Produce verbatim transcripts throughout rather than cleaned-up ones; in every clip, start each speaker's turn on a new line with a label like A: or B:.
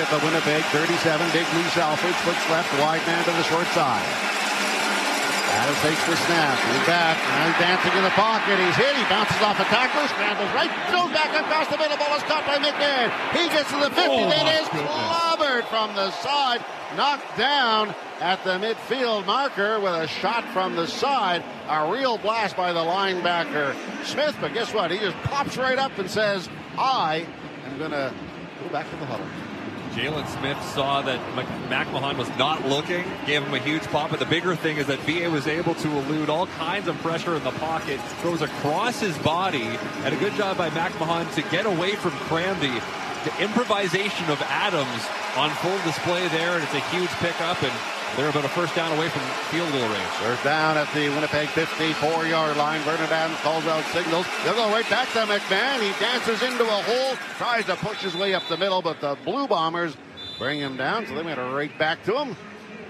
A: at the Winnipeg thirty-seven. Big Moose Alford puts left, wide man to the short side. Adams takes the snap. He's back. And dancing in the pocket. He's hit. He bounces off a tackle. Scrambles right. Throws back across the middle. Ball is caught by McMahon. He gets to the fifty.
B: Oh,
A: then is clobbered from the side. Knocked down at the midfield marker with a shot from the side. A real blast by the linebacker Smith. But guess what? He just pops right up and says, I am going to go back to the huddle.
C: Jalen Smith saw that McMahon was not looking, gave him a huge pop, but the bigger thing is that V A was able to elude all kinds of pressure in the pocket, throws across his body, and a good job by McMahon to get away from Crandy. The improvisation of Adams on full display there, and it's a huge pickup, and they're about a first down away from field goal range.
A: They're down at the Winnipeg fifty-four-yard line. Bernard Adams calls out signals. They'll go right back to McMahon. He dances into a hole, tries to push his way up the middle, but the Blue Bombers bring him down, so they went right back to him.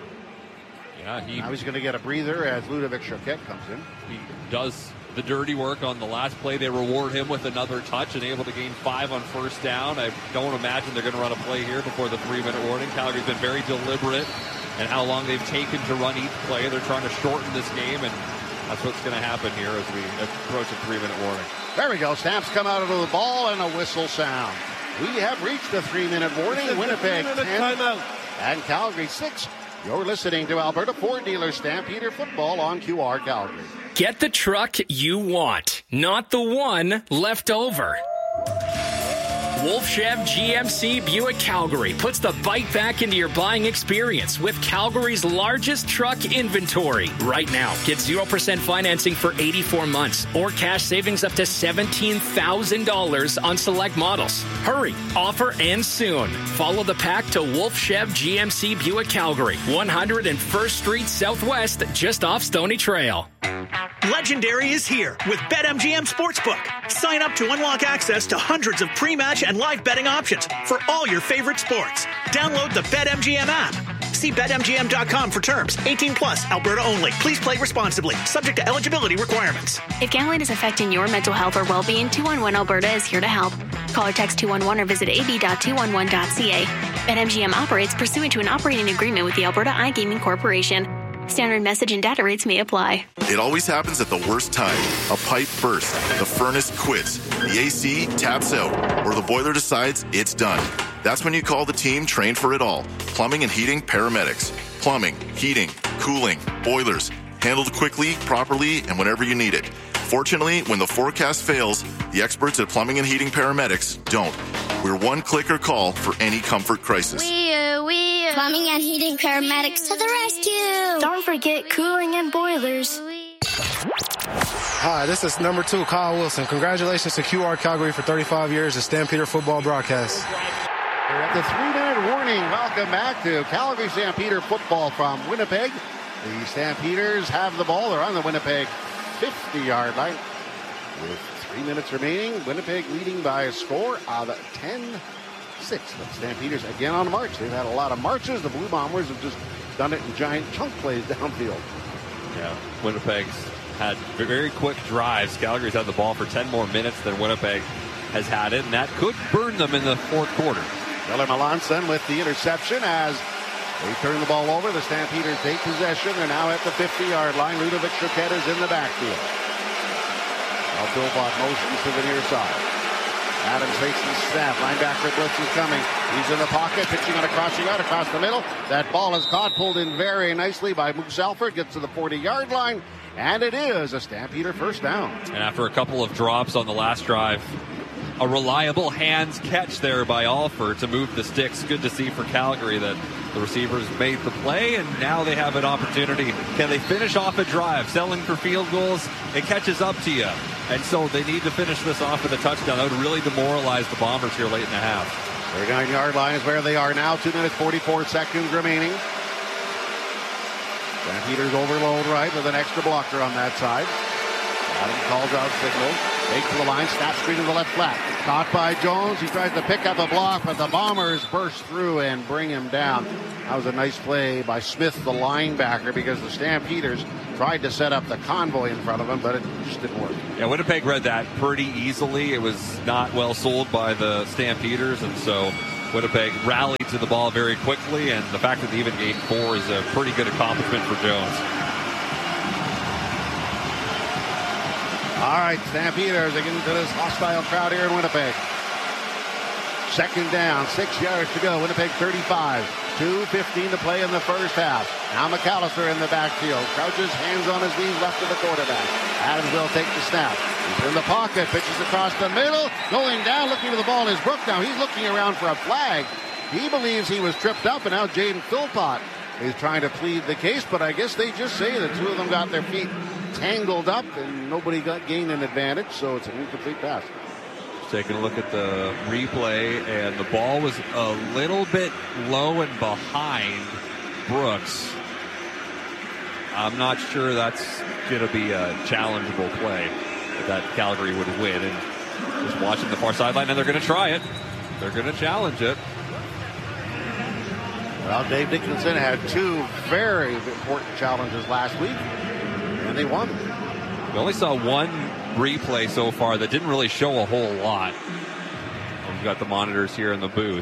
C: Yeah, he,
A: now he's going to get a breather as Ludovic Choquette comes in.
C: He does the dirty work on the last play. They reward him with another touch and able to gain five on first down. I don't imagine they're going to run a play here before the three-minute warning. Calgary's been very deliberate and how long they've taken to run each play. They're trying to shorten this game, and that's what's going to happen here as we approach a three-minute warning.
A: There we go. Stamps come out of the ball, and a whistle sound. We have reached the three-minute warning. Winnipeg ten and Calgary six. You're listening to Alberta Ford Dealer Stampeder Football on Q R Calgary.
D: Get the truck you want, not the one left over. Wolf Chev G M C Buick Calgary puts the bite back into your buying experience with Calgary's largest truck inventory. Right now, get zero percent financing for eighty-four months or cash savings up to seventeen thousand dollars on select models. Hurry, offer ends soon. Follow the pack to Wolf Chev G M C Buick Calgary, one hundred first Street Southwest, just off Stony Trail.
E: Legendary is here with BetMGM Sportsbook. Sign up to unlock access to hundreds of pre-match and live betting options for all your favorite sports. Download the BetMGM app. See Bet M G M dot com for terms. eighteen plus, Alberta only. Please play responsibly. Subject to eligibility requirements.
F: If gambling is affecting your mental health or well-being, two one one Alberta is here to help. Call or text two one one or visit a b dot two one one dot c a. BetMGM operates pursuant to an operating agreement with the Alberta iGaming Corporation. Standard message and data rates may apply.
G: It always happens at the worst time. A pipe bursts, the furnace quits, the A C taps out, or the boiler decides it's done. That's when you call the team trained for it all. Plumbing and heating paramedics. Plumbing, heating, cooling, boilers. Handled quickly, properly, and whenever you need it. Fortunately, when the forecast fails, the experts at Plumbing and Heating Paramedics don't. We're one clicker call for any comfort crisis.
H: We, uh, we, uh, Plumbing and Heating Paramedics to the rescue. Don't forget cooling and boilers.
I: Hi, this is number two, Kyle Wilson. Congratulations to Q R Calgary for thirty-five years of Stampeder football broadcast.
A: We're at the three-minute warning. Welcome back to Calgary Stampeder football from Winnipeg. The Stampeders have the ball. They're on the Winnipeg fifty-yard line. With three minutes remaining, Winnipeg leading by a score of ten six. The Stampeders again on the march. They've had a lot of marches. The Blue Bombers have just done it in giant chunk plays downfield.
C: Yeah, Winnipeg's had very quick drives. Calgary's had the ball for ten more minutes than Winnipeg has had it, and that could burn them in the fourth quarter.
A: Miller Melanson with the interception as they turn the ball over. The Stampeders take possession. They're now at the fifty-yard line. Ludovic Choquette is in the backfield. Now Philpott motions to the near side. Adams takes the snap. Linebacker blitz is coming. He's in the pocket, pitching on a crossing route across the middle. That ball is caught, pulled in very nicely by Moose Alford. Gets to the forty-yard line, and it is a Stampeder first down.
C: And after a couple of drops on the last drive, a reliable hands catch there by Alford to move the sticks. Good to see for Calgary that the receivers made the play, and now they have an opportunity. Can they finish off a drive? Selling for field goals, it catches up to you. And so they need to finish this off with a touchdown. That would really demoralize the Bombers here late in the half.
A: thirty-nine-yard line is where they are now. two minutes, forty-four seconds remaining. Stampeders overload right with an extra blocker on that side. Adams calls out signals. Takes to the line, snap screen to the left flat. Caught by Jones. He tries to pick up a block, but the Bombers burst through and bring him down. That was a nice play by Smith, the linebacker, because the Stampeders tried to set up the convoy in front of him, but it just didn't work.
C: Yeah, Winnipeg read that pretty easily. It was not well sold by the Stampeders, and so Winnipeg rallied to the ball very quickly, and the fact that they even gained four is a pretty good accomplishment for Jones.
A: All right, Stampeders are getting to this hostile crowd here in Winnipeg. Second down, six yards to go. Winnipeg thirty-five. two fifteen to play in the first half. Now McAllister in the backfield. Crouches, hands on his knees, left to the quarterback. Adams will take the snap. He's in the pocket, pitches across the middle. Going down, looking to the ball is Brook. Now he's looking around for a flag. He believes he was tripped up, and now Jaden Philpott is trying to plead the case, but I guess they just say the two of them got their feet tangled up, and nobody got gained an advantage, so it's an incomplete pass.
C: Taking a look at the replay, and the ball was a little bit low and behind Brooks. I'm not sure that's going to be a challengeable play that Calgary would win. And just watching the far sideline, and they're going to try it. They're going to challenge it.
A: Well, Dave Dickinson had two very important challenges last week, and they won.
C: We only saw one replay so far that didn't really show a whole lot. We've got the monitors here in the booth.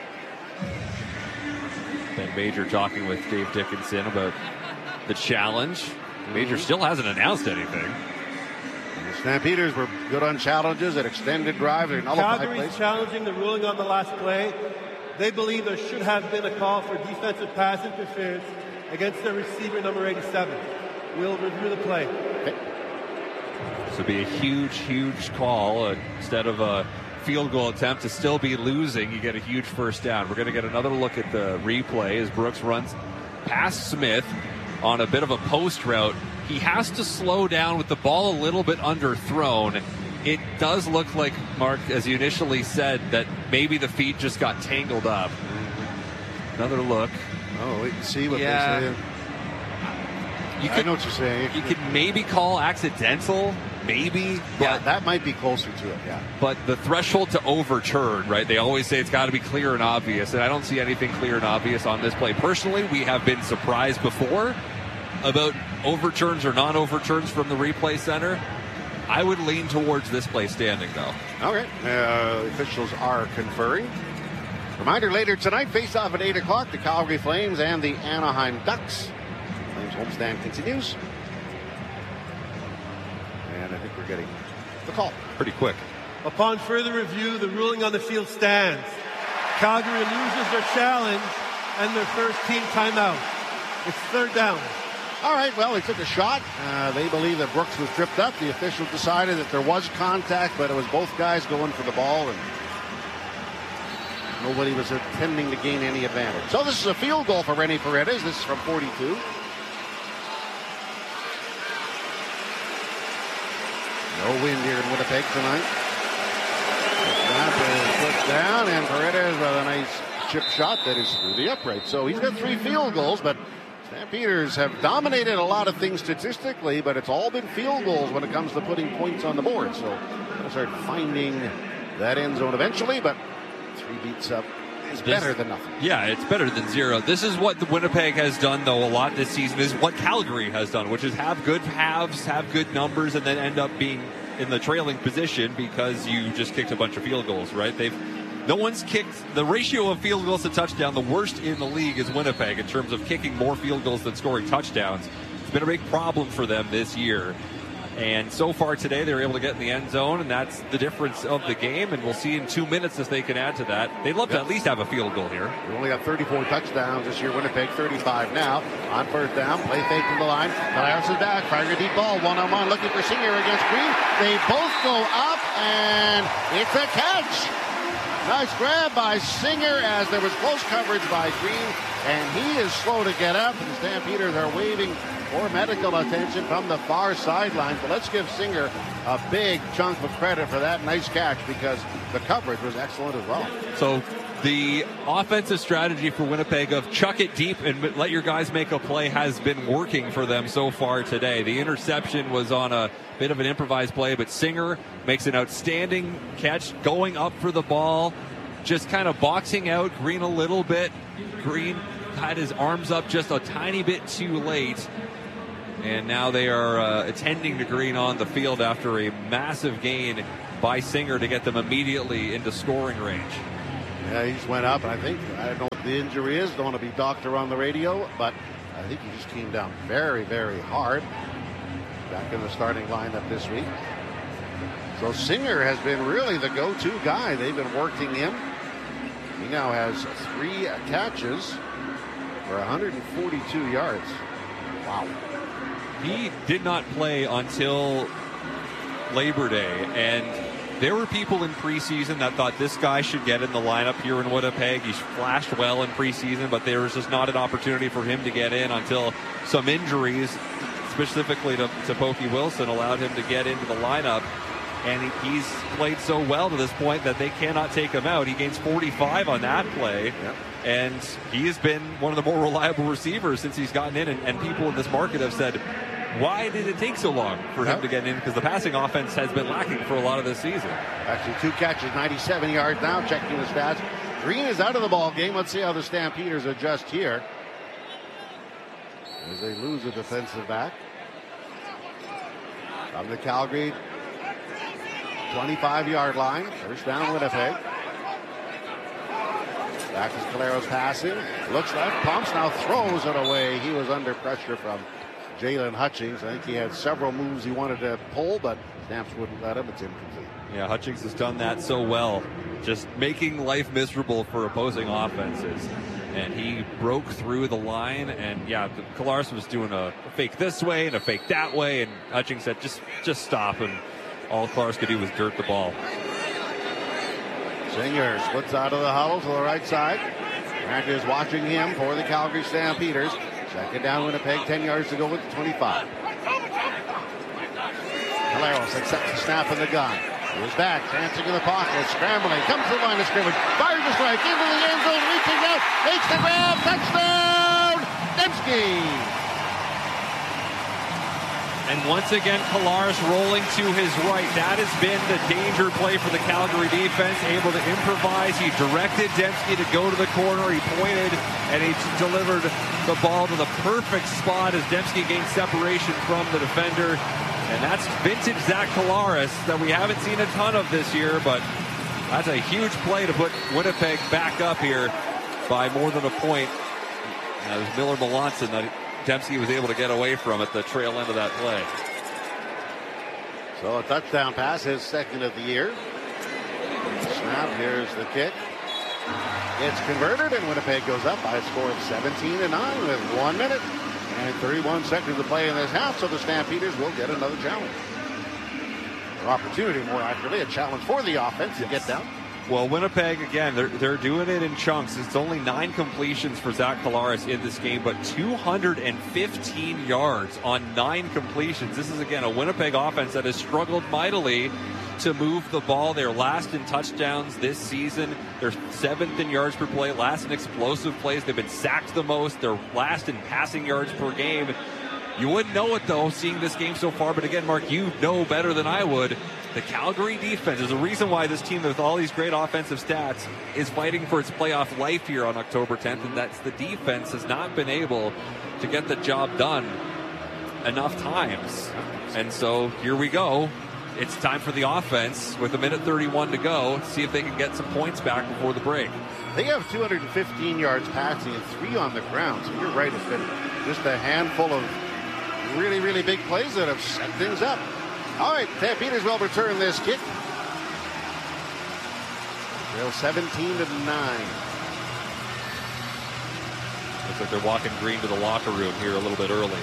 C: Ben Major talking with Dave Dickinson about the challenge. Major still hasn't announced anything.
A: The Stampeders were good on challenges at extended drives.
B: Calgary's challenging the ruling on the last play. They believe there should have been a call for defensive pass interference against their receiver, number eighty-seven. We'll review the play.
A: Okay.
C: This would be a huge, huge call. Uh, instead of a field goal attempt to still be losing, you get a huge first down. We're going to get another look at the replay as Brooks runs past Smith on a bit of a post route. He has to slow down with the ball a little bit underthrown. It does look like, Mark, as you initially said, that maybe the feet just got tangled up. Another look.
A: Oh, wait and see what
C: yeah.
A: they say.
C: You
A: I
C: could,
A: know what you're saying.
C: You could maybe call accidental, maybe. But,
A: yeah, that might be closer to it, yeah.
C: But the threshold to overturn, right? They always say it's got to be clear and obvious, and I don't see anything clear and obvious on this play. Personally, we have been surprised before about overturns or non-overturns from the replay center. I would lean towards this play standing, though.
A: Okay. Uh, officials are conferring. Reminder later tonight, face-off at eight o'clock, the Calgary Flames and the Anaheim Ducks. Flames homestand continues. And I think we're getting the call.
C: Pretty quick.
B: Upon further review, the ruling on the field stands. Calgary loses their challenge and their first team timeout. It's third down.
A: All right, well, they took a shot. Uh, they believe that Brooks was tripped up. The official decided that there was contact, but it was both guys going for the ball, and nobody was intending to gain any advantage. So this is a field goal for Rennie Paredes. This is from forty-two. No wind here in Winnipeg tonight. The snap is put down, and Paredes with a nice chip shot that is through the upright. So he's got three field goals, but Stampeders have dominated a lot of things statistically, but it's all been field goals when it comes to putting points on the board. So we'll start finding that end zone eventually, but three beats up is
C: this,
A: better than nothing.
C: Yeah, it's better than zero. This is what the Winnipeg has done, though, a lot this season, is what Calgary has done, which is have good halves, have good numbers, and then end up being in the trailing position because you just kicked a bunch of field goals, right? They've No one's kicked the ratio of field goals to touchdown. The worst in the league is Winnipeg in terms of kicking more field goals than scoring touchdowns. It's been a big problem for them this year. And so far today, they were able to get in the end zone, and that's the difference of the game. And we'll see in two minutes if they can add to that. They'd love yep. to at least have a field goal here.
A: We only got thirty-four touchdowns this year. Winnipeg thirty-five now. On first down, play fake to the line. Elias is back, firing a deep ball, one-on-one, looking for Singer against Green. They both go up, and it's a catch. Nice grab by Singer as there was close coverage by Green, and he is slow to get up, and the Stampeders are waving for medical attention from the far sideline. But let's give Singer a big chunk of credit for that nice catch because the coverage was excellent as well.
C: So the offensive strategy for Winnipeg of chuck it deep and let your guys make a play has been working for them so far today. The interception was on a bit of an improvised play, but Singer makes an outstanding catch going up for the ball, just kind of boxing out Green a little bit. Green had his arms up just a tiny bit too late, and now they are uh, attending to Green on the field after a massive gain by Singer to get them immediately into scoring range.
A: Yeah, he just went up, and I think, I don't know what the injury is, don't want to be doctor on the radio, but I think he just came down very, very hard. Back in the starting lineup this week. So Singer has been really the go-to guy. They've been working him. He now has three catches for one hundred forty-two yards. Wow.
C: He did not play until Labor Day, and there were people in preseason that thought this guy should get in the lineup here in Winnipeg. He's flashed well in preseason, but there was just not an opportunity for him to get in until some injuries, specifically to, to Pokey Wilson, allowed him to get into the lineup. And he, he's played so well to this point that they cannot take him out. He gains forty-five on that play.
A: Yep.
C: And he has been one of the more reliable receivers since he's gotten in. And, and people in this market have said, why did it take so long for him to get in? Because the passing offense has been lacking for a lot of this season.
A: Actually, two catches, ninety-seven yards now, checking the stats. Green is out of the ball game. Let's see how the Stampeders adjust here as they lose a defensive back. From the Calgary twenty-five yard line. First down, Winnipeg. Back is Caleros passing. Looks left, pumps, now throws it away. He was under pressure from Jalen Hutchings. I think he had several moves he wanted to pull, but Stamps wouldn't let him. It's incomplete.
C: Yeah, Hutchings has done that so well, just making life miserable for opposing offenses. And he broke through the line, and yeah, Caleros was doing a fake this way and a fake that way, and Hutchings said, just just stop, and all Caleros could do was dirt the ball.
A: Singer splits out of the huddle to the right side. Grant is watching him for the Calgary Stampeders. Second down, Winnipeg, ten yards to go with the twenty-five. Caleros accepts the snap in the gun. He is back, dancing in the pocket, scrambling, comes to the line of scrimmage, fires a strike into the end zone, reaching out, makes the grab, touchdown, Dembski.
C: And once again, Caleros rolling to his right. That has been the danger play for the Calgary defense, able to improvise. He directed Dembski to go to the corner. He pointed, and he delivered the ball to the perfect spot as Dembski gained separation from the defender. And that's vintage Zach Caleros that we haven't seen a ton of this year, but that's a huge play to put Winnipeg back up here by more than a point. And it was Miller Melanson that Dembski was able to get away from at the trail end of that play.
A: So a touchdown pass, his second of the year. Snap, here's the kick. It's converted, and Winnipeg goes up by a score of seventeen to nine with one minute and thirty-one seconds to play in this half, so the Stampeders will get another challenge. Or opportunity, more accurately, a challenge for the offense to get down.
C: Well, Winnipeg, again, they're, they're doing it in chunks. It's only nine completions for Zach Caleros in this game, but two hundred fifteen yards on nine completions. This is, again, a Winnipeg offense that has struggled mightily to move the ball. They're last in touchdowns this season. They're seventh in yards per play, last in explosive plays. They've been sacked the most. They're last in passing yards per game. You wouldn't know it, though, seeing this game so far. But again, Mark, you know better than I would. The Calgary defense is a reason why this team, with all these great offensive stats, is fighting for its playoff life here on October tenth. And that's the defense has not been able to get the job done enough times. And so here we go. It's time for the offense with a minute thirty-one to go. See if they can get some points back before the break.
A: They have two hundred fifteen yards passing and three on the ground. So you're right. It's been just a handful of really, really big plays that have set things up. All right, Stampeders will return this kick. Trail seventeen to nine.
C: Looks like they're walking Green to the locker room here a little bit early.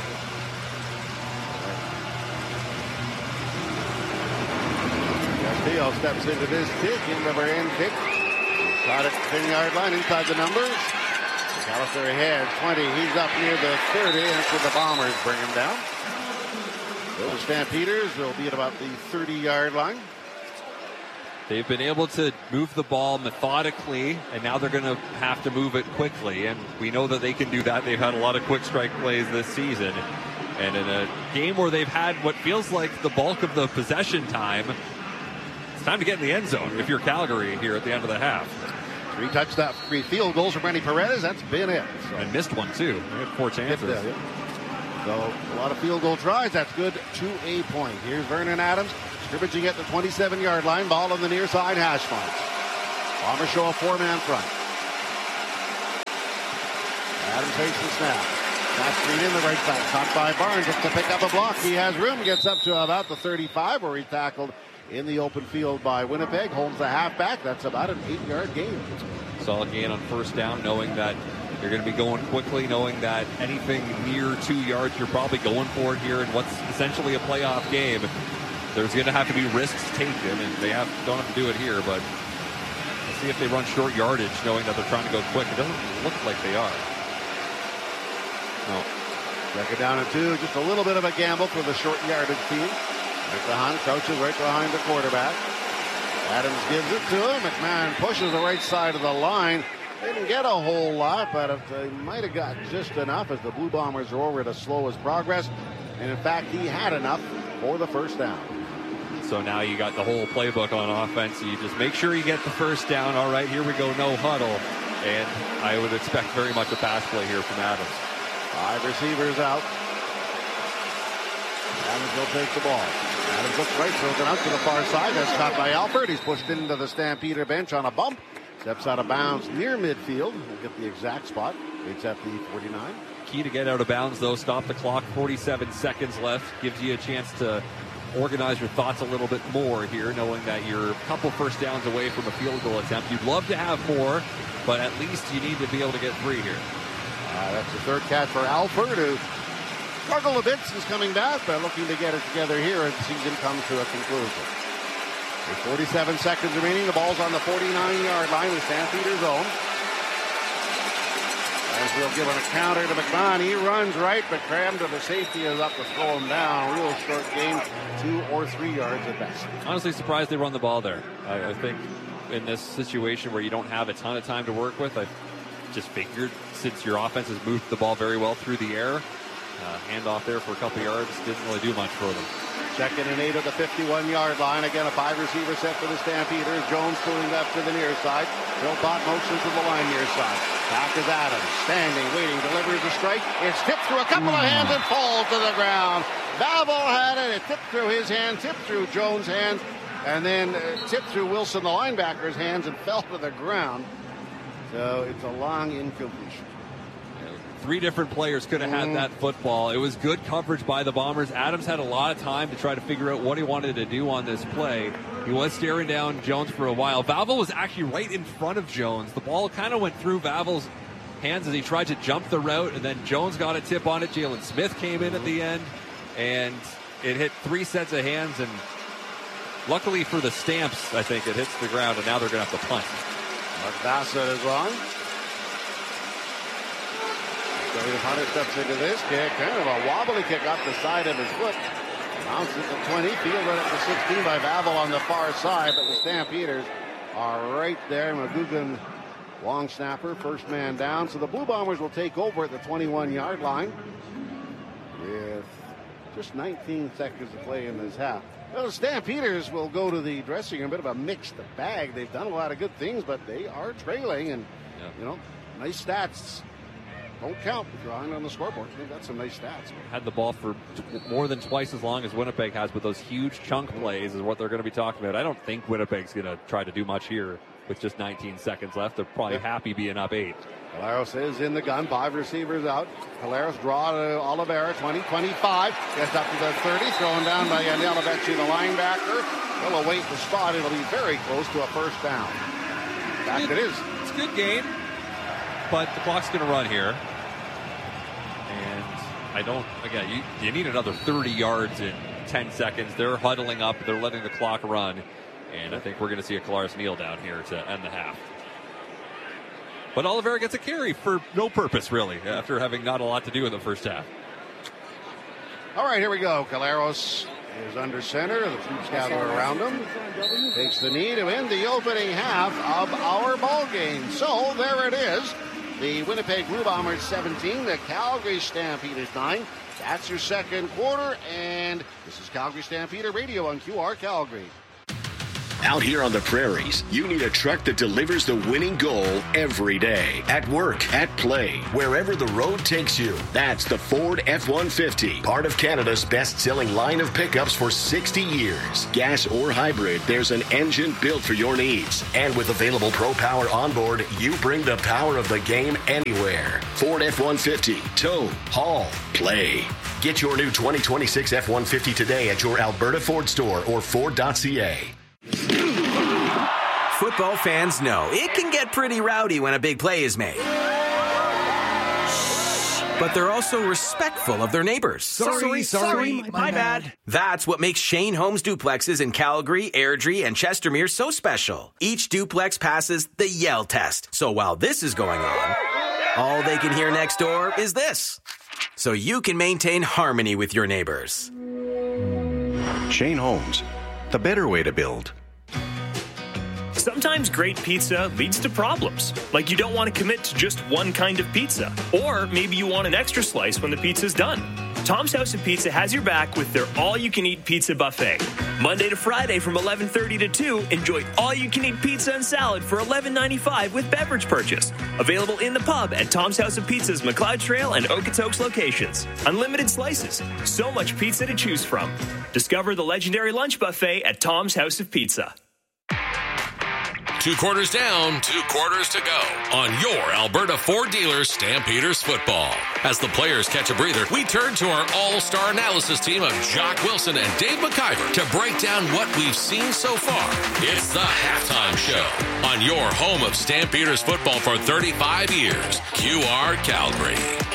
A: Castillo steps into this kick, in rubber end kick. Got it, ten yard line inside the numbers. McAllister ahead, twenty. He's up near the thirty. That's where the Bombers bring him down. So the Stampeders will be at about the thirty yard line.
C: They've been able to move the ball methodically, and now they're going to have to move it quickly. And we know that they can do that. They've had a lot of quick strike plays this season. And in a game where they've had what feels like the bulk of the possession time, it's time to get in the end zone if you're Calgary here at the end of the half.
A: Three touchdowns, three field goals for Brenny Perez. That's been it. So.
C: And missed one, too. They had four chances.
A: Yeah, yeah. So a lot of field goal tries. That's good to a point. Here's Vernon Adams scrimmaging at the twenty-seven yard line. Ball on the near side hash marks. Bombers show a four-man front. Adams takes the snap. Snap screen in the right side. Caught by Barnes. Just to pick up a block. He has room. Gets up to about the thirty-five where he tackled in the open field by Winnipeg. Holds the halfback. That's about an eight-yard gain.
C: Solid gain on first down, knowing that you're going to be going quickly, knowing that anything near two yards, you're probably going for it here in what's essentially a playoff game. There's going to have to be risks taken, and they have don't have to do it here, but let's see if they run short yardage, knowing that they're trying to go quick. It doesn't look like they are.
A: No. Second down and two. Just a little bit of a gamble for the short yardage team. Right behind, crouches right behind the quarterback. Adams gives it to him. McMahon pushes the right side of the line. Didn't get a whole lot, but they might have got just enough as the Blue Bombers are over to slow his progress. And in fact, he had enough for the first down.
C: So now you got the whole playbook on offense. You just make sure you get the first down. All right, here we go, no huddle. And I would expect very much a pass play here from Adams.
A: Five receivers out. Adams will take the ball. Adams looks right, throws it out to the far side. That's caught by Alford. He's pushed into the Stampeder bench on a bump. Steps out of bounds near midfield. We'll get the exact spot. It's at the forty-nine.
C: Key to get out of bounds, though. Stop the clock. forty-seven seconds left. Gives you a chance to organize your thoughts a little bit more here, knowing that you're a couple first downs away from a field goal attempt. You'd love to have more, but at least you need to be able to get three here.
A: Uh, that's the third catch for Alford, who struggled a bit since coming back, but looking to get it together here as the season comes to a conclusion. With forty-seven seconds remaining, the ball's on the forty-nine-yard line with Stampeder's own. As we'll give a counter to McMahon. He runs right, but crammed to the safety is up to throw him down. Real short game, two or three yards at best.
C: Honestly surprised they run the ball there. I, I think in this situation where you don't have a ton of time to work with, I just figured since your offense has moved the ball very well through the air, uh, handoff there for a couple yards didn't really do much for them.
A: Second and eight at the fifty-one-yard line. Again, a five-receiver set for the Stampeders. Jones pulling left to the near side. Philpott motion to the line near side. Back is Adams. Standing, waiting, delivers the strike. It's tipped through a couple of hands and falls to the ground. Babel had it. It tipped through his hand, tipped through Jones' hands, and then uh, tipped through Wilson, the linebacker's hands, and fell to the ground. So it's a long incompletion.
C: Three different players could have had that football. It was good coverage by the Bombers. Adams had a lot of time to try to figure out what he wanted to do on this play. He was staring down Jones for a while. Vavel was actually right in front of Jones. The ball kind of went through Vavel's hands as he tried to jump the route, and then Jones got a tip on it. Jalen Smith came in at the end, and it hit three sets of hands, and luckily for the Stamps, I think it hits the ground, and now they're going to have to punt.
A: Mark Bassett is on. David Hunter steps into this kick. Kind of a wobbly kick off the side of his foot. Bounces to twenty. Fielded at the sixteen by Vavel on the far side. But the Stampeders are right there. McGugan, long snapper, first man down. So the Blue Bombers will take over at the twenty-one-yard line with just nineteen seconds to play in this half. Well, the Stampeders will go to the dressing room. A bit of a mixed bag. They've done a lot of good things, but they are trailing. And, yeah. you know, nice stats. Don't count if you're on the scoreboard. They've got some nice stats.
C: Had the ball for t- more than twice as long as Winnipeg has, but those huge chunk plays is what they're going to be talking about. I don't think Winnipeg's going to try to do much here with just nineteen seconds left. They're probably yeah. happy being up eight.
A: Caleros is in the gun. Five receivers out. Caleros draw to Oliveira. twenty, twenty-five. Gets up to the thirty. Thrown down by Yandel Abechi, the linebacker. They'll await the spot. It'll be very close to a first down. In fact, it is.
C: It's a good game, but the clock's going to run here. And I don't, again, you, you need another thirty yards in ten seconds. They're huddling up. They're letting the clock run. And I think we're going to see a Kalaris kneel down here to end the half. But Oliveira gets a carry for no purpose, really, after having not a lot to do in the first half.
A: All right, here we go. Caleros is under center. The troops gather around him. Takes the knee to end the opening half of our ball game. So there it is. The Winnipeg Blue Bombers seventeen, the Calgary Stampeders nine. That's your second quarter, and this is Calgary Stampeder Radio on Q R Calgary.
J: Out here on the prairies, you need a truck that delivers the winning goal every day. At work, at play, wherever the road takes you. That's the Ford F one fifty, part of Canada's best-selling line of pickups for sixty years. Gas or hybrid, there's an engine built for your needs. And with available Pro Power onboard, you bring the power of the game anywhere. Ford F one fifty, tow, haul, play. Get your new twenty twenty-six F one fifty today at your Alberta Ford store or Ford dot C A.
K: Football fans know it can get pretty rowdy when a big play is made. But they're also respectful of their neighbors.
L: Sorry, sorry, sorry my, my bad. bad.
K: That's what makes Shane Holmes duplexes in Calgary, Airdrie, and Chestermere so special. Each duplex passes the Yell test. So while this is going on, all they can hear next door is this. So you can maintain harmony with your neighbors.
M: Shane Holmes, the better way to build.
N: Sometimes great pizza leads to problems, like you don't want to commit to just one kind of pizza, or maybe you want an extra slice when the pizza's done. Tom's House of Pizza has your back with their all-you-can-eat pizza buffet. Monday to Friday from eleven thirty to two, enjoy all-you-can-eat pizza and salad for eleven ninety-five with beverage purchase. Available in the pub at Tom's House of Pizza's McLeod Trail and Okotoks locations. Unlimited slices, so much pizza to choose from. Discover the legendary lunch buffet at Tom's House of Pizza.
O: Two quarters down, two quarters to go on your Alberta Ford dealers Stampeders football. As the players catch a breather, we turn to our all-star analysis team of Jock Wilson and Dave McIver to break down what we've seen so far. It's the Halftime Show on your home of Stampeders football for thirty-five years, Q R Calgary.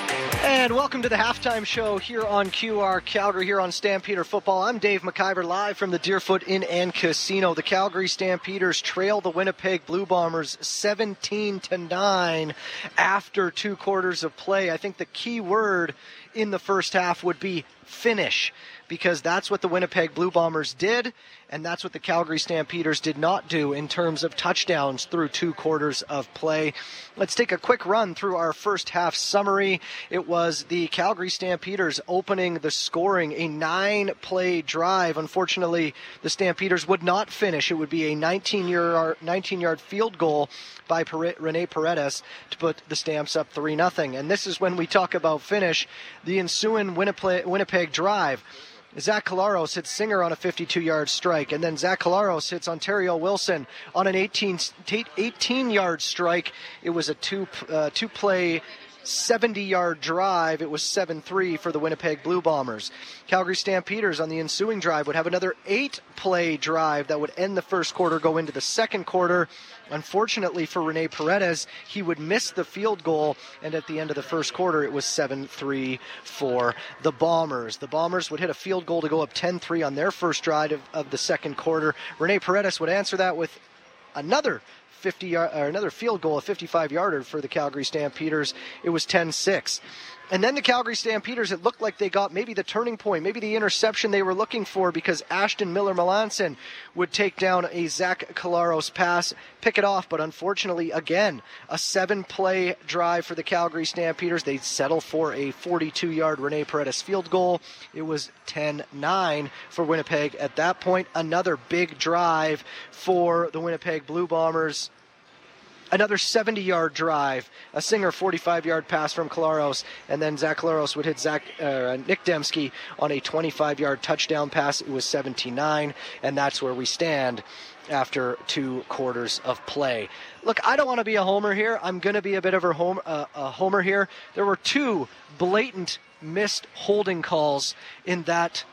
P: And welcome to the Halftime Show here on Q R Calgary, here on Stampeder Football. I'm Dave McIver, live from the Deerfoot Inn and Casino. The Calgary Stampeders trail the Winnipeg Blue Bombers seventeen to nine after two quarters of play. I think the key word in the first half would be finish, because that's what the Winnipeg Blue Bombers did, and that's what the Calgary Stampeders did not do in terms of touchdowns through two quarters of play. Let's take a quick run through our first half summary. It was the Calgary Stampeders opening the scoring, a nine-play drive. Unfortunately, the Stampeders would not finish. It would be a nineteen-yard field goal by Rene Paredes to put the Stamps up three nothing. And this is when we talk about finish, the ensuing Winnipeg, Winnipeg drive. Zach Collaros hits Singer on a fifty-two-yard strike, and then Zach Collaros hits Ontario Wilson on an eighteen-yard strike. It was a two, uh, two-play seventy-yard drive. It was seven three for the Winnipeg Blue Bombers. Calgary Stampeders on the ensuing drive would have another eight-play drive that would end the first quarter, go into the second quarter. Unfortunately for Rene Paredes, he would miss the field goal, and at the end of the first quarter, it was seven three for the Bombers. The Bombers would hit a field goal to go up ten three on their first drive of, of the second quarter. Rene Paredes would answer that with another fifty or another field goal, a fifty-five-yarder for the Calgary Stampeders. It was ten six. And then the Calgary Stampeders, it looked like they got maybe the turning point, maybe the interception they were looking for, because Ashton Miller-Melanson would take down a Zach Collaros pass, pick it off, but unfortunately, again, a seven-play drive for the Calgary Stampeders. They settle for a forty-two-yard Rene Paredes field goal. It was ten nine for Winnipeg at that point. Another big drive for the Winnipeg Blue Bombers. Another seventy-yard drive, a Singer forty-five-yard pass from Collaros, and then Zach Collaros would hit Zach, uh, Nick Dembski on a twenty-five-yard touchdown pass. It was seventeen nine, and that's where we stand after two quarters of play. Look, I don't want to be a homer here. I'm going to be a bit of a, home, uh, a homer here. There were two blatant missed holding calls in that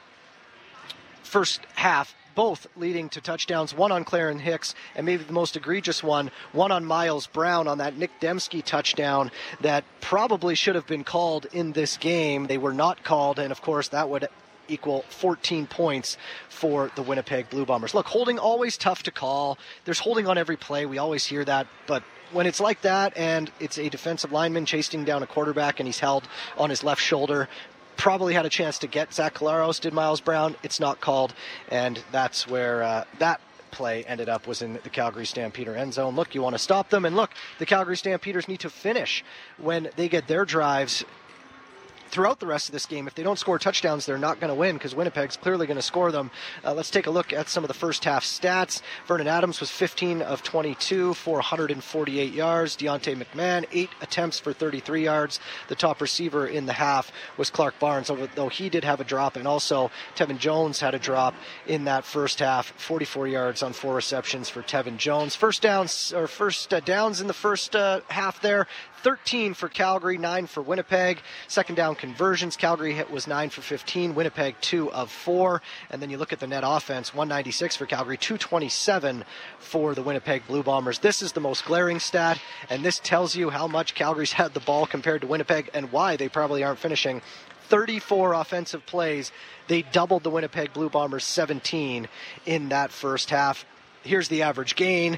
P: first half, both leading to touchdowns, one on Clarence Hicks, and maybe the most egregious one, one on Miles Brown on that Nick Dembski touchdown that probably should have been called in this game. They were not called, and of course that would equal fourteen points for the Winnipeg Blue Bombers. Look, holding always tough to call. There's holding on every play. We always hear that, but when it's like that and it's a defensive lineman chasing down a quarterback and he's held on his left shoulder, probably had a chance to get Zach Collaros, did Miles Brown. It's not called, and that's where uh, that play ended up, was in the Calgary Stampeder end zone. Look, you want to stop them, and look, the Calgary Stampeders need to finish when they get their drives throughout the rest of this game. If they don't score touchdowns, they're not going to win because Winnipeg's clearly going to score them. Uh, let's take a look at some of the first half stats. Vernon Adams was fifteen of twenty-two for one hundred forty-eight yards. Deontay McMahon, eight attempts for thirty-three yards. The top receiver in the half was Clark Barnes, although he did have a drop, and also Tevin Jones had a drop in that first half. forty-four yards on four receptions for Tevin Jones. First downs, or first uh, downs in the first uh, half there. thirteen for Calgary, nine for Winnipeg. Second down conversions, Calgary hit was nine for fifteen, Winnipeg two of four. And then you look at the net offense, one ninety-six for Calgary, two twenty-seven for the Winnipeg Blue Bombers. This is the most glaring stat, and this tells you how much Calgary's had the ball compared to Winnipeg and why they probably aren't finishing. thirty-four offensive plays. They doubled the Winnipeg Blue Bombers seventeen in that first half. Here's the average gain.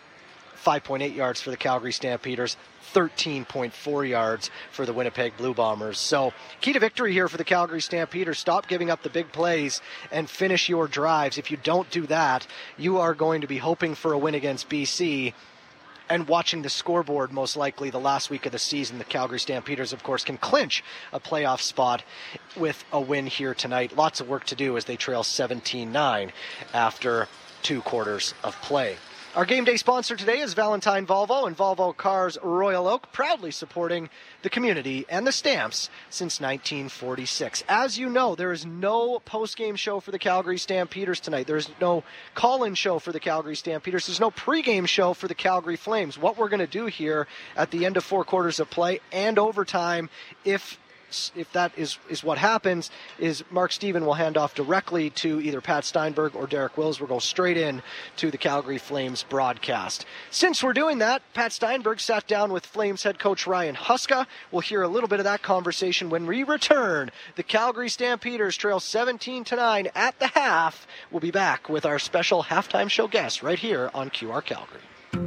P: five point eight yards for the Calgary Stampeders, thirteen point four yards for the Winnipeg Blue Bombers. So, key to victory here for the Calgary Stampeders. Stop giving up the big plays and finish your drives. If you don't do that, you are going to be hoping for a win against B C and watching the scoreboard most likely the last week of the season. The Calgary Stampeders, of course, can clinch a playoff spot with a win here tonight. Lots of work to do as they trail seventeen nine after two quarters of play. Our game day sponsor today is Valentine Volvo and Volvo Cars Royal Oak, proudly supporting the community and the Stamps since nineteen forty-six. As you know, there is no post-game show for the Calgary Stampeders tonight. There is no call-in show for the Calgary Stampeders. There's no pre-game show for the Calgary Flames. What we're going to do here at the end of four quarters of play and overtime, if If that is, is what happens, is Mark Steven will hand off directly to either Pat Steinberg or Derek Wills. We'll go straight in to the Calgary Flames broadcast. Since we're doing that, Pat Steinberg sat down with Flames head coach Ryan Huska. We'll hear a little bit of that conversation when we return. The Calgary Stampeders trail seventeen to nine at the half. We'll be back with our special halftime show guest right here on Q R Calgary.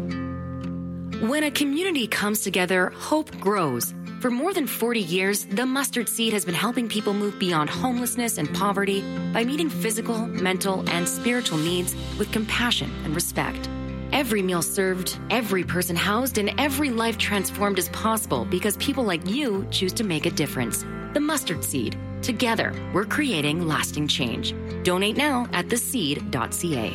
Q: When a community comes together, hope grows. For more than forty years, the Mustard Seed has been helping people move beyond homelessness and poverty by meeting physical, mental, and spiritual needs with compassion and respect. Every meal served, every person housed, and every life transformed is possible because people like you choose to make a difference. The Mustard Seed. Together, we're creating lasting change. Donate now at the seed dot c a.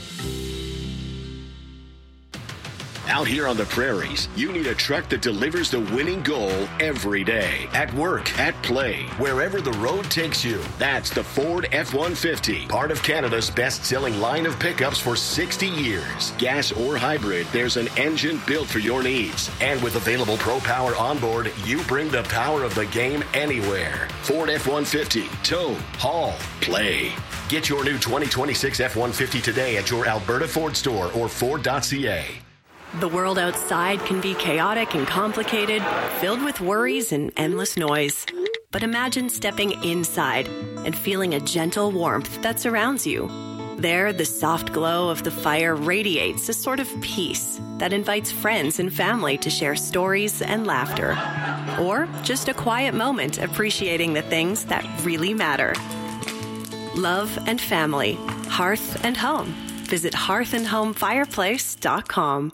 J: Out here on the prairies, you need a truck that delivers the winning goal every day. At work, at play, wherever the road takes you. That's the Ford F one fifty, part of Canada's best-selling line of pickups for sixty years. Gas or hybrid, there's an engine built for your needs. And with available Pro Power onboard, you bring the power of the game anywhere. Ford F one fifty, tow, haul, play. Get your new twenty twenty-six F one fifty today at your Alberta Ford store or Ford dot c a.
R: The world outside can be chaotic and complicated, filled with worries and endless noise. But imagine stepping inside and feeling a gentle warmth that surrounds you. There, the soft glow of the fire radiates a sort of peace that invites friends and family to share stories and laughter. Or just a quiet moment appreciating the things that really matter. Love and family, hearth and home. Visit hearth and home fireplace dot com.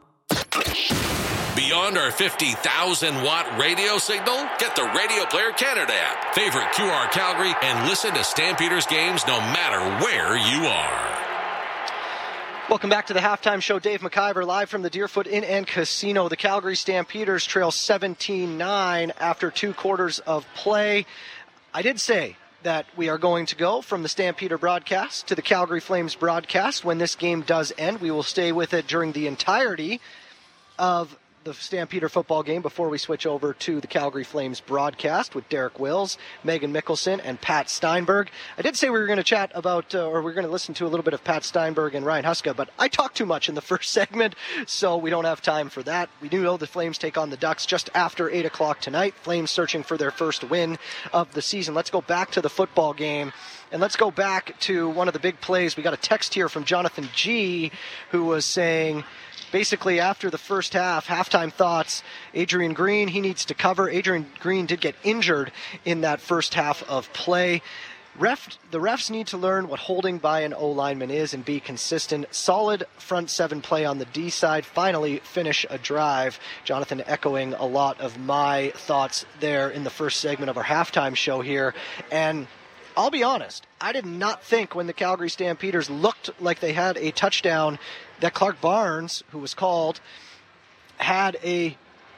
O: Beyond our fifty thousand watt radio signal, get the Radio Player Canada app. Favorite Q R Calgary and listen to Stampeders games no matter where you are.
P: Welcome back to the halftime show. Dave McIver live from the Deerfoot Inn and Casino. The Calgary Stampeders trail seventeen nine after two quarters of play. I did say that we are going to go from the Stampeder broadcast to the Calgary Flames broadcast. When this game does end, we will stay with it during the entirety of the Stampeder football game before we switch over to the Calgary Flames broadcast with Derek Wills, Megan Mickelson, and Pat Steinberg. I did say we were going to chat about, uh, or we we're going to listen to a little bit of Pat Steinberg and Ryan Huska, but I talked too much in the first segment, so we don't have time for that. We do know the Flames take on the Ducks just after eight o'clock tonight. Flames searching for their first win of the season. Let's go back to the football game. And let's go back to one of the big plays. We got a text here from Jonathan G., who was saying, basically after the first half, halftime thoughts, Adrian Green, he needs to cover. Adrian Green did get injured in that first half of play. Ref, the refs need to learn what holding by an O-lineman is and be consistent. Solid front seven play on the D side. Finally finish a drive. Jonathan echoing a lot of my thoughts there in the first segment of our halftime show here. And I'll be honest, I did not think when the Calgary Stampeders looked like they had a touchdown that Clark Barnes, who was called, had a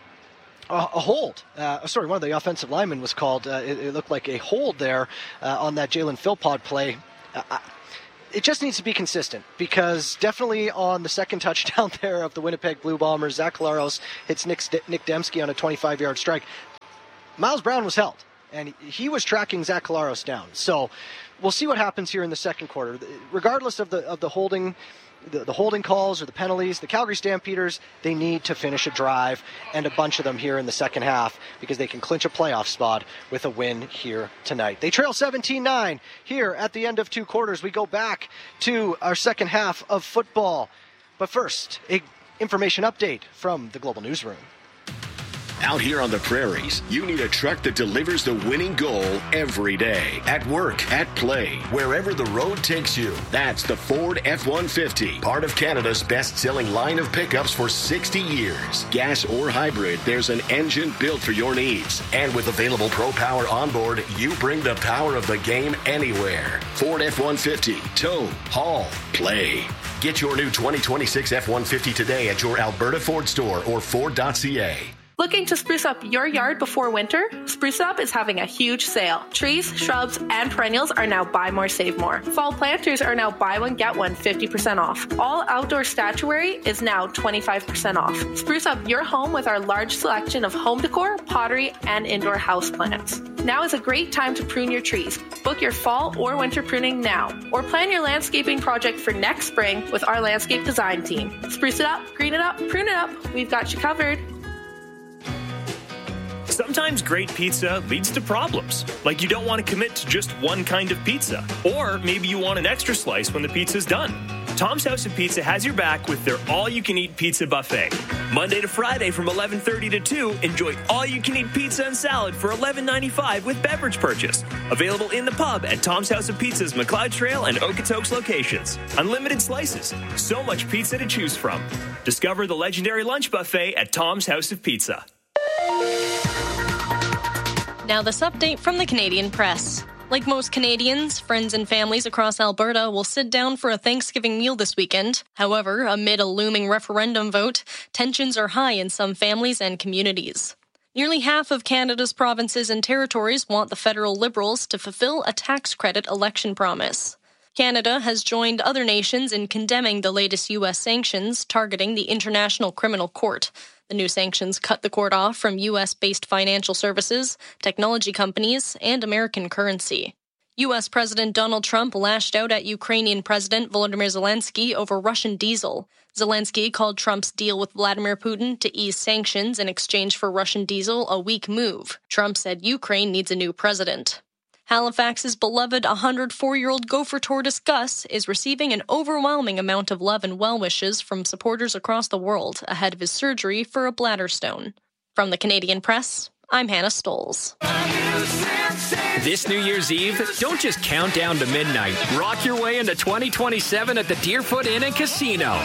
P: a hold. Uh, sorry, one of the offensive linemen was called. Uh, it, it looked like a hold there uh, on that Jalen Philpott play. Uh, it just needs to be consistent, because definitely on the second touchdown there of the Winnipeg Blue Bombers, Zach Collaros hits Nick, Nick Dembski on a twenty-five-yard strike. Miles Brown was held, and he was tracking Zach Collaros down. So we'll see what happens here in the second quarter. Regardless of the of the holding The, the holding calls or the penalties, the Calgary Stampeders, they need to finish a drive, and a bunch of them here in the second half, because they can clinch a playoff spot with a win here tonight. They trail seventeen nine here at the end of two quarters. We go back to our second half of football. But first, a information update from the Global Newsroom.
J: Out here on the prairies, you need a truck that delivers the winning goal every day. At work, at play, wherever the road takes you. That's the Ford F one fifty, part of Canada's best-selling line of pickups for sixty years. Gas or hybrid, there's an engine built for your needs. And with available Pro Power onboard, you bring the power of the game anywhere. Ford F one fifty, tow, haul, play. Get your new twenty twenty-six F one fifty today at your Alberta Ford store or Ford dot C A.
S: Looking to spruce up your yard before winter? Spruce Up is having a huge sale. Trees, shrubs, and perennials are now buy more, save more. Fall planters are now buy one, get one fifty percent off. All outdoor statuary is now twenty-five percent off. Spruce up your home with our large selection of home decor, pottery, and indoor houseplants. Now is a great time to prune your trees. Book your fall or winter pruning now, or plan your landscaping project for next spring with our landscape design team. Spruce it up, green it up, prune it up. We've got you covered.
N: Sometimes great pizza leads to problems, like you don't want to commit to just one kind of pizza, or maybe you want an extra slice when the pizza's done. Tom's House of Pizza has your back with their all-you-can-eat pizza buffet. Monday to Friday from eleven thirty to two, enjoy all-you-can-eat pizza and salad for eleven ninety-five with beverage purchase. Available in the pub at Tom's House of Pizza's McLeod Trail and Okotoks locations. Unlimited slices, so much pizza to choose from. Discover the legendary lunch buffet at Tom's House of Pizza.
T: Now this update from the Canadian Press. Like most Canadians, friends and families across Alberta will sit down for a Thanksgiving meal this weekend. However, amid a looming referendum vote, tensions are high in some families and communities. Nearly half of Canada's provinces and territories want the federal Liberals to fulfill a tax credit election promise. Canada has joined other nations in condemning the latest U S sanctions targeting the International Criminal Court. The new sanctions cut the court off from U S-based financial services, technology companies, and American currency. U S President Donald Trump lashed out at Ukrainian President Volodymyr Zelensky over Russian diesel. Zelensky called Trump's deal with Vladimir Putin to ease sanctions in exchange for Russian diesel a weak move. Trump said Ukraine needs a new president. Halifax's beloved one hundred four-year-old Gopher tortoise Gus is receiving an overwhelming amount of love and well wishes from supporters across the world ahead of his surgery for a bladder stone. From the Canadian Press, I'm Hannah Stolz.
D: This New Year's Eve, don't just count down to midnight. Rock your way into twenty twenty-seven at the Deerfoot Inn and Casino.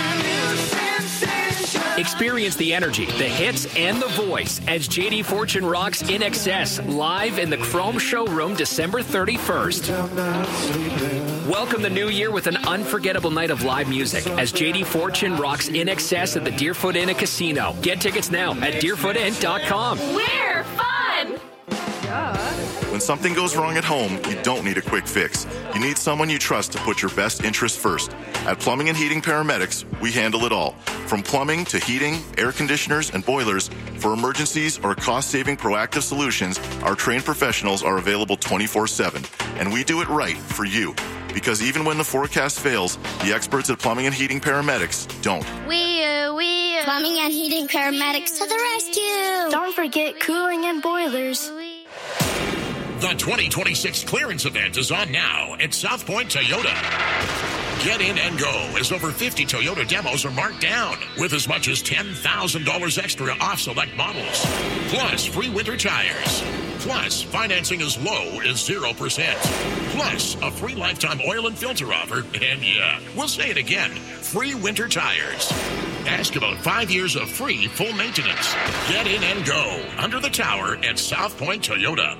D: Experience the energy, the hits, and the voice as J D Fortune rocks In Excess live in the Chrome Showroom December thirty-first. Welcome the new year with an unforgettable night of live music as J D Fortune rocks In Excess at the Deerfoot Inn and Casino. Get tickets now at deerfoot inn dot com.
S: We're fun!
G: When something goes wrong at home, you don't need a quick fix. You need someone you trust to put your best interest first. At Plumbing and Heating Paramedics, we handle it all. From plumbing to heating, air conditioners, and boilers, for emergencies or cost-saving proactive solutions, our trained professionals are available twenty-four seven. And we do it right for you. Because even when the forecast fails, the experts at Plumbing and Heating Paramedics don't.
H: We, uh, we, uh, Plumbing and Heating Paramedics to the rescue. Don't forget cooling and boilers.
U: The twenty twenty-six clearance event is on now at South Point Toyota. Get in and go as over fifty Toyota demos are marked down with as much as ten thousand dollars extra off select models. Plus free winter tires. Plus, financing as low as zero percent. Plus, a free lifetime oil and filter offer. And yeah, we'll say it again, free winter tires. Ask about five years of free full maintenance. Get in and go under the tower at South Point Toyota.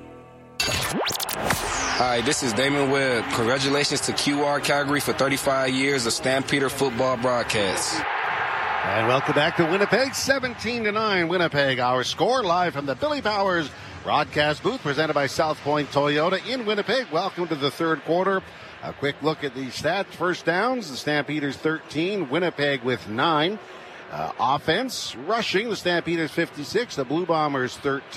E: Hi, this is Damon Webb. Congratulations to Q R Calgary for thirty-five years of Stampeder football broadcasts.
A: And welcome back to Winnipeg, seventeen to nine. Winnipeg, our score live from the Billy Powers broadcast booth presented by South Point Toyota in Winnipeg. Welcome to the third quarter. A quick look at the stats. First downs, the Stampeders thirteen, Winnipeg with nine. Uh, offense, rushing, the Stampeders fifty-six, the Blue Bombers thirteen.